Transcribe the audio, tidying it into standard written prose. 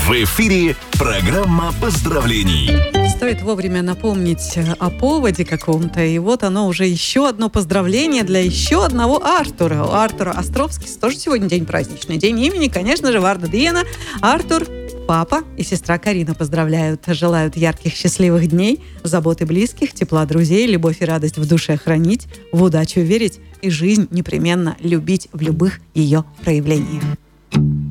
В эфире программа поздравлений. Стоит вовремя напомнить о поводе каком-то, и вот оно уже еще одно поздравление для еще одного Артура. У Артура Островскис тоже сегодня день праздничный. День имени, конечно же, Варда Диена. Артур, папа и сестра Карина поздравляют. Желают ярких, счастливых дней, заботы близких, тепла друзей, любовь и радость в душе хранить, в удачу верить и жизнь непременно любить в любых ее проявлениях.